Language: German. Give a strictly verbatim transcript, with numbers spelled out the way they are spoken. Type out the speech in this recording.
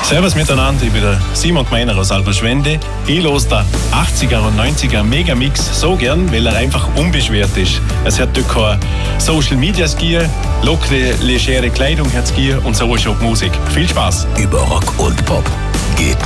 Servus miteinander, ich bin der Simon Gmeiner aus Alberschwende. Ich los der achtziger und neunziger Megamix so gern, weil er einfach unbeschwert ist. Es hat dort keine Social Media Skier, lockere, legere Kleidung hat Skier und so ist auch die Musik. Viel Spaß! Über Rock und Pop geht